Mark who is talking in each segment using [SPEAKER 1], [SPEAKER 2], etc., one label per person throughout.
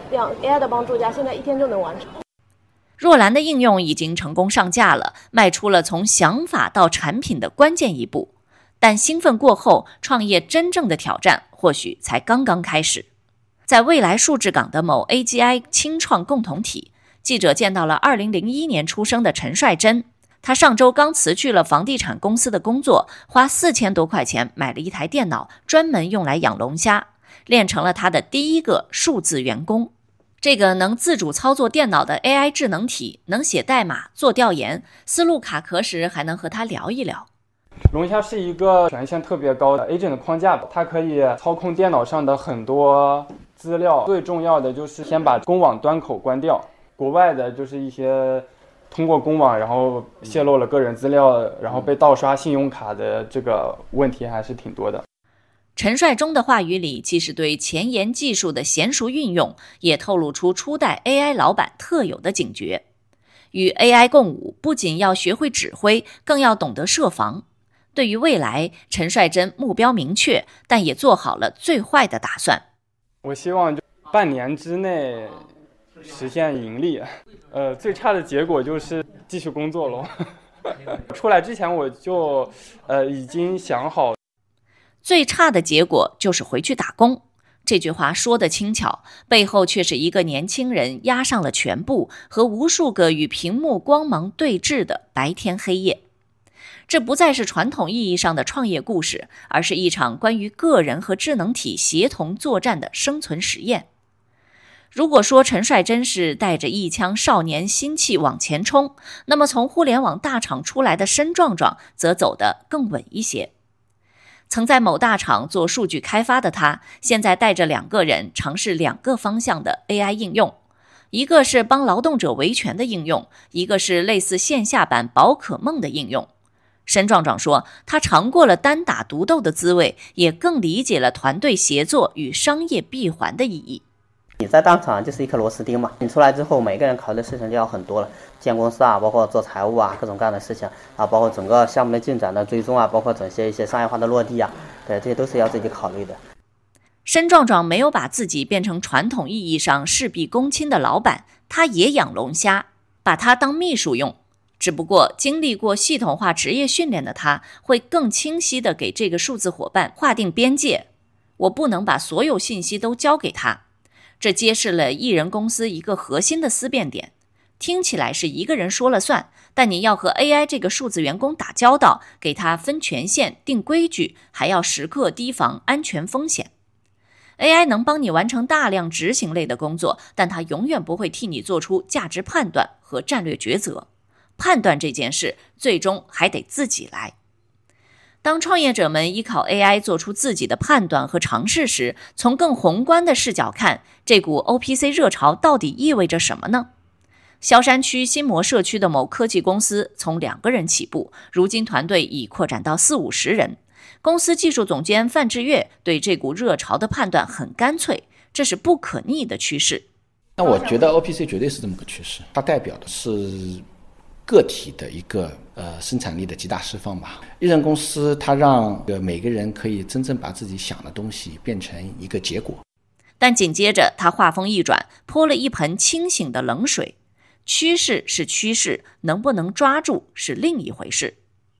[SPEAKER 1] AI 的帮助下，现在1天就能完成。
[SPEAKER 2] 若兰的应用已经成功上架了，迈出了从想法到产品的关键一步。但兴奋过后，创业真正的挑战或许才刚刚开始。在未来数字港的某 AGI 轻创共同体，记者见到了2001年出生的陈帅珍。他上周刚辞去了房地产公司的工作，花4000多块钱买了一台电脑，专门用来养龙虾，练成了他的第一个数字员工。这个能自主操作电脑的 AI 智能体，能写代码、做调研，思路卡壳时还能和他聊一聊。
[SPEAKER 3] 龙虾是一个权限特别高的 agent 的框架，它可以操控电脑上的很多资料，最重要的就是先把公网端口关掉。国外的就是一些通过公网然后泄露了个人资料，然后被盗刷信用卡的这个问题还是挺多的。
[SPEAKER 2] 陈帅忠的话语里，既是对前沿技术的娴熟运用，也透露出初代 AI 老板特有的警觉。与 AI 共舞，不仅要学会指挥，更要懂得设防。对于未来，陈帅珍目标明确，但也做好了最坏的打算。
[SPEAKER 3] 我希望就半年之内实现盈利，最差的结果就是继续工作咯。出来之前我就已经想好。
[SPEAKER 2] 最差的结果就是回去打工。这句话说得轻巧，背后却是一个年轻人压上了全部，和无数个与屏幕光芒对峙的白天黑夜。这不再是传统意义上的创业故事，而是一场关于个人和智能体协同作战的生存实验。如果说陈帅珍是带着一腔少年心气往前冲，那么从互联网大厂出来的申壮壮则走得更稳一些。曾在某大厂做数据开发的他，现在带着2个人尝试2个方向的 AI 应用，一个是帮劳动者维权的应用，一个是类似线下版宝可梦的应用。申壮壮说，他尝过了单打独斗的滋味，也更理解了团队协作与商业闭环的意义。
[SPEAKER 4] 你在当场就是一颗螺丝钉嘛，你出来之后，每个人考虑的事情就要很多了，建公司啊，包括做财务啊，各种各样的事情啊，包括整个项目的进展的追踪啊，包括整些一些商业化的落地啊，对，这些都是要自己考虑的。
[SPEAKER 2] 申壮壮没有把自己变成传统意义上事必躬亲的老板，他也养龙虾，把他当秘书用。只不过经历过系统化职业训练的他，会更清晰地给这个数字伙伴划定边界。我不能把所有信息都交给他。这揭示了艺人公司一个核心的思辨点，听起来是一个人说了算，但你要和 AI 这个数字员工打交道，给他分权限、定规矩，还要时刻提防安全风险。AI 能帮你完成大量执行类的工作，但它永远不会替你做出价值判断和战略抉择。判断这件事，最终还得自己来。当创业者们依靠 AI 做出自己的判断和尝试时，从更宏观的视角看，这股 OPC 热潮到底意味着什么呢？萧山区新模社区的某科技公司从2个人起步，如今团队已扩展到40-50人。公司技术总监范志月对这股热潮的判断很干脆，这是不可逆的趋势。
[SPEAKER 5] 那我觉得 OPC 绝对是这么个趋势，它代表的是个体的一个生产力的极大释放吧。艺人公司它让每个人可以真正把自己想的东西变成一个结果。
[SPEAKER 2] 但紧接着他话锋一转，泼了一盆清醒的冷水。趋势是趋势，能不能抓住是另一回事。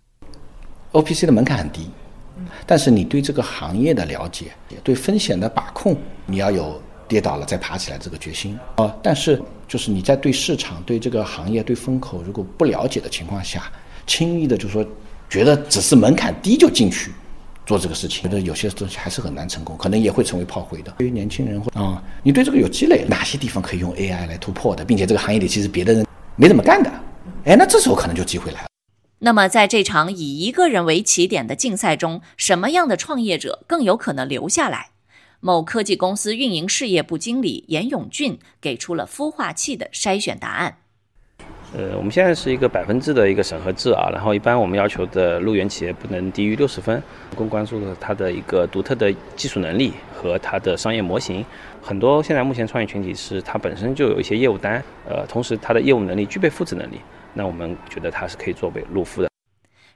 [SPEAKER 5] OPC 的门槛很低，但是你对这个行业的了解，对风险的把控，你要有跌倒了再爬起来这个决心。但是就是你在对市场、对这个行业、对风口如果不了解的情况下，轻易的就说觉得只是门槛低就进去做这个事情，觉得有些东西还是很难成功，可能也会成为炮灰的。对于年轻人你对这个有积累，哪些地方可以用 AI 来突破的，并且这个行业里其实别的人没怎么干的，那这时候可能就机会来了。
[SPEAKER 2] 那么在这场以1个人为起点的竞赛中，什么样的创业者更有可能留下来？某科技公司运营事业部经理严永俊给出了孵化器的筛选答案。
[SPEAKER 6] 我们现在是一个100%的一个审核制啊，然后一般我们要求的入园企业不能低于60分，更关注了它的一个独特的技术能力和它的商业模型。很多现在目前创业群体是它本身就有一些业务单，同时它的业务能力具备复制能力，那我们觉得它是可以作为入孵的。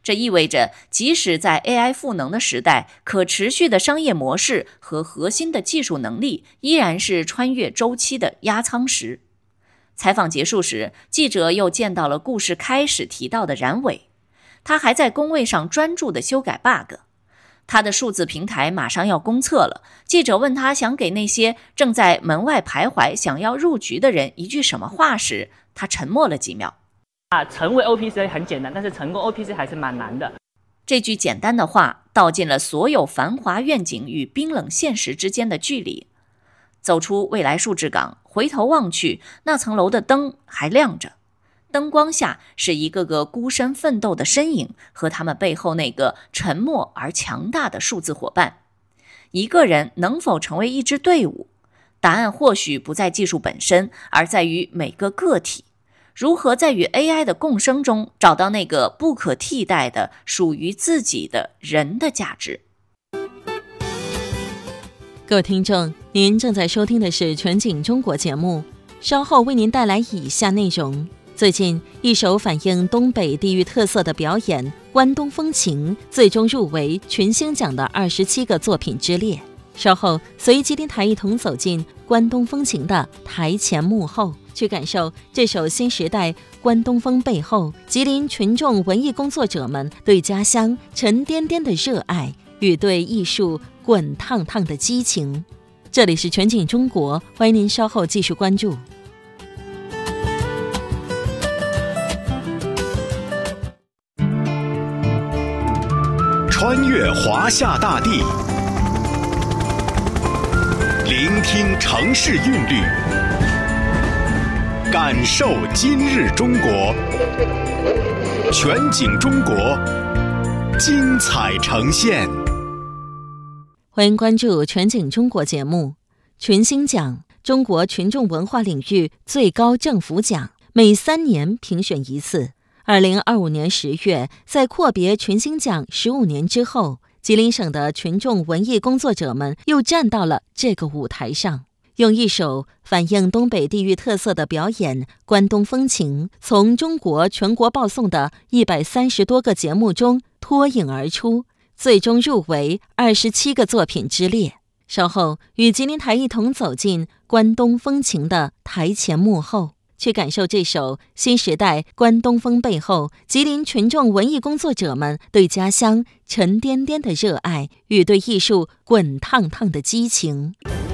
[SPEAKER 2] 这意味着，即使在 AI 赋能的时代，可持续的商业模式和核心的技术能力依然是穿越周期的压舱石。采访结束时，记者又见到了故事开始提到的冉伟，他还在工位上专注地修改 bug。他的数字平台马上要公测了，记者问他想给那些正在门外徘徊想要入局的人一句什么话时，他沉默了几秒。
[SPEAKER 7] 成为 OPC 很简单，但是成功 OPC 还是蛮难的。
[SPEAKER 2] 这句简单的话道尽了所有繁华愿景与冰冷现实之间的距离。走出未来数字港，回头望去，那层楼的灯还亮着，灯光下是一个个孤身奋斗的身影和他们背后那个沉默而强大的数字伙伴。一个人能否成为一支队伍？答案或许不在技术本身，而在于每个个体如何在与 AI 的共生中找到那个不可替代的属于自己的人的价值。
[SPEAKER 8] 各位听众，您正在收听的是全景中国节目，稍后为您带来以下内容。最近，一首反映东北地域特色的表演《关东风情》最终入围群星奖的27个作品之列。稍后，随吉林台一同走进《关东风情》的台前幕后，去感受这首新时代关东风背后，吉林群众文艺工作者们对家乡沉甸甸的热爱与对艺术滚烫烫的激情。这里是全景中国，欢迎您稍后继续关注。
[SPEAKER 9] 穿越华夏大地，聆听城市韵律，感受今日中国。全景中国，精彩呈现。
[SPEAKER 8] 欢迎关注全景中国节目。群星奖，中国群众文化领域最高政府奖，每3年评选一次。2025年10月，在阔别群星奖15年之后，吉林省的群众文艺工作者们又站到了这个舞台上，用一首反映东北地域特色的表演《关东风情》，从中国全国报送的130多个节目中脱颖而出，最终入围27个作品之列。稍后与吉林台一同走进《关东风情》的台前幕后，去感受这首新时代关东风背后，吉林群众文艺工作者们对家乡沉甸甸的热爱与对艺术滚烫烫的激情。